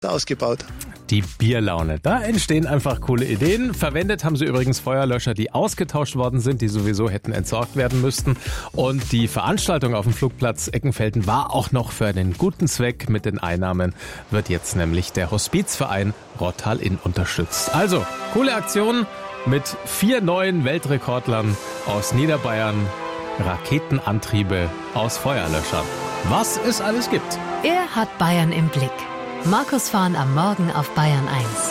ausgebaut. Die Bierlaune. Da entstehen einfach coole Ideen. Verwendet haben sie übrigens Feuerlöscher, die ausgetauscht worden sind, die sowieso hätten entsorgt werden müssten. Und die Veranstaltung auf dem Flugplatz Eckenfelden war auch noch für einen guten Zweck. Mit den Einnahmen wird jetzt nämlich der Hospizverein Rottal-Inn unterstützt. Also, coole Aktion mit 4 neuen Weltrekordlern aus Niederbayern. Raketenantriebe aus Feuerlöschern. Was es alles gibt. Er hat Bayern im Blick. Markus Fahn am Morgen auf Bayern 1.